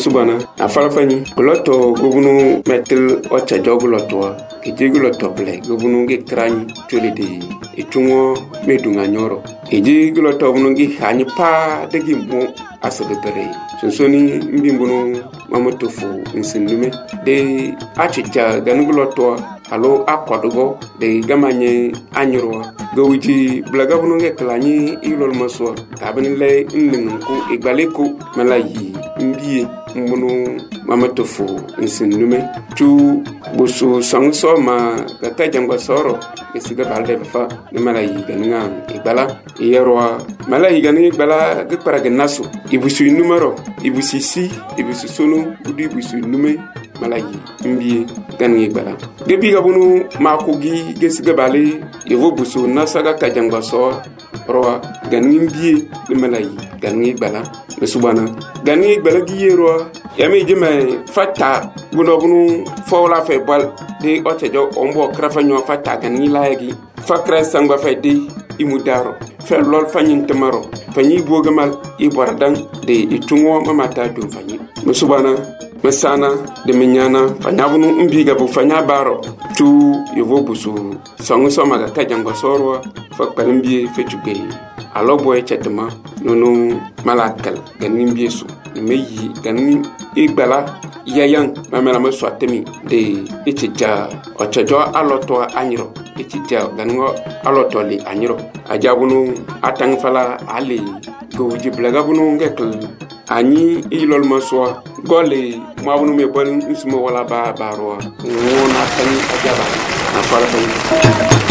mesubana afarafani gloto gobunu metel ocha jogloto ejigloto ble gobunu ge krani tolede etungo medunga nyoro ejigloto bunu ge hani pa degi mo asabere sonsoni mbimbunu mamotofu nsindume de achicha ganugloto alo akwadugo de gamanye anyoro gowiji blaga bunu ge klani ilol maso tabinle nningu igbaleko malayi mbiye mbunu mamotofu nsindume tu busu sangso ma gata jangwa soro esiga balde fa ne malayi ganinga igbala yerwa malayi ganinga igbala ge paraga naso ibusu numero ibusu si ibusu sonu udi ibusu nume malayi mbiye ganinga igbala debi gabunu makogi gesiga bale yevo busu nasaga ka jangwa so ro ganinga mbiye ne malayi ganinga igbala mesubana ganinga igbala gi yerwa yami jime fata bunu fawla fe bal de otejo ombo krafanyo fata gani laagi fakra sangba fe de imudaro fe lol fanyin tamaro fanyi bogamal ibardan de itungo mamata dum fanyi musubana masana de minyana fanyabunu mbiga bu fanya baro tu yovo busu sangu somaga kajango sorwa fakpalimbi fetuge alobo echetema nono malakal ganin biesu meyi ganin igbala yayan mamela maswatemi de echicha ochajo aloto anyiro echicha ganin aloto li anyiro ajabunu atang fala ali goji blaga bunu ngekl ani ilol maswa gole mabunu me bol nsmo wala ba baro wona tani ajaba na fala